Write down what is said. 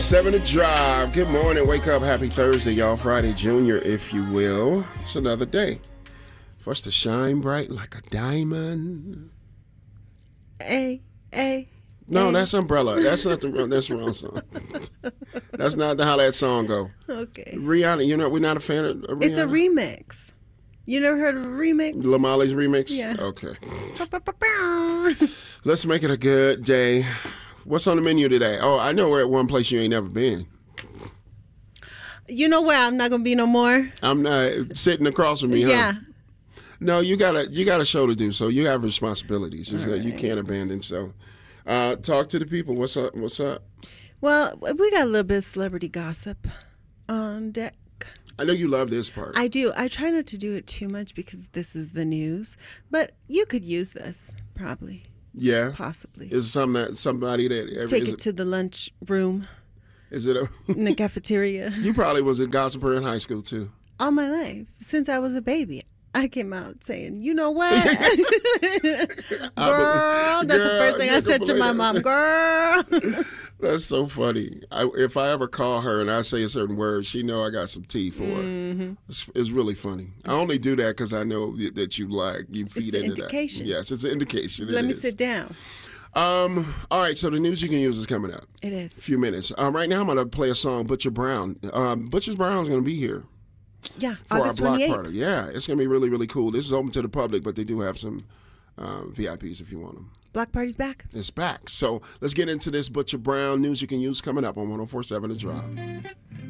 7 to drive. Good morning. Wake up. Happy Thursday, y'all. Friday, Junior, if you will. It's another day for us to shine bright like a diamond. Hey. No, that's Umbrella. That's not that's the wrong song. That's not how that song go. Okay. Rihanna, we're not a fan of Rihanna? It's a remix. You never heard of a remix? Lamali's remix? Yeah. Okay. Let's make it a good day. What's on the menu today? Oh, I know we're at one place you ain't never been. You know where I'm not gonna be no more? I'm not sitting across from me, huh? Yeah. No, you got a show to do, so you have responsibilities. Just that you right. can't abandon. So, talk to the people. What's up? Well, we got a little bit of celebrity gossip on deck. I know you love this part. I do. I try not to do it too much because this is the news, but you could use this probably. Yeah, Possibly. Is somebody that Take it to the lunch room Is it in the cafeteria. You probably was a gossiper in high school too. All my life, since I was a baby, I came out saying, "You know what, girl?" That's the first thing I said to my mom, "Girl." That's so funny. If I ever call her and I say a certain word, she know I got some tea for her. Mm-hmm. It's really funny. I only do that because I know that you feed into indication. that. Yes, it's an indication. Let me sit down. All right, so the news you can use is coming up. It is. A few minutes. Right now I'm going to play a song, Butcher Brown. Butcher Brown's going to be here. Yeah, for August our block 28th. party. Yeah, it's going to be really, really cool. This is open to the public, but they do have some VIPs if you want them. Block party's back. It's back. So let's get into this Butcher Brown news you can use coming up on 104.7 The Drive.